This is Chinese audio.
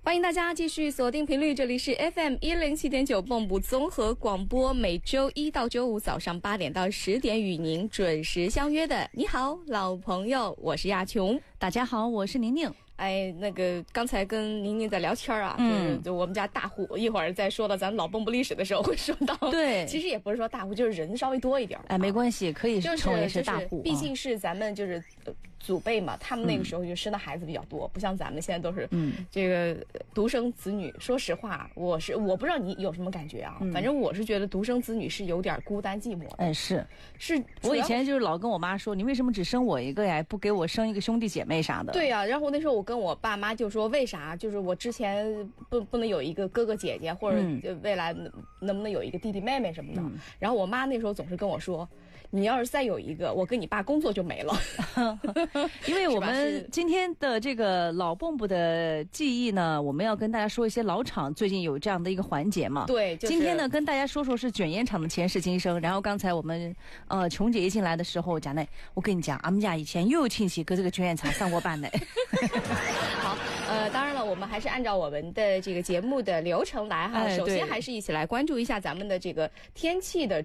欢迎大家继续锁定频率，这里是 FM107.9 蚌埠综合广播，每周一到周五早上8点到10点与您准时相约的。你好，老朋友，我是亚琼。 大家好，我是宁宁。 哎，那个刚才跟宁宁在聊天啊，就我们家大户，一会儿再说到咱们老蚌埠历史的时候会说到。 对， 其实也不是说大户，就是人稍微多一点。 哎，没关系，可以称为是大户， 毕竟是咱们就是祖辈嘛，他们那个时候就生的孩子比较多，不像咱们现在都是这个独生子女。说实话，我不知道你有什么感觉啊，反正我是觉得独生子女是有点孤单寂寞的。 哎，是我以前就是老跟我妈说，你为什么只生我一个呀？不给我生一个兄弟姐妹啥的。 对呀，然后那时候我跟我爸妈就说，为啥就是我之前不能有一个哥哥姐姐，或者未来能不能有一个弟弟妹妹什么的。然后我妈那时候总是跟我说，你要是再有一个，我跟你爸工作就没了。 因为我们今天的这个老蚌埠的记忆呢，我们要跟大家说一些老厂最近有这样的一个环节嘛。 对， 今天呢跟大家说说是卷烟厂的前世今生。然后刚才我们琼姐一进来的时候讲呢，我跟你讲，俺们家以前又有亲戚跟这个卷烟厂上过班的。 好，当然了，我们还是按照我们的这个节目的流程来哈。首先还是一起来关注一下咱们的这个天气的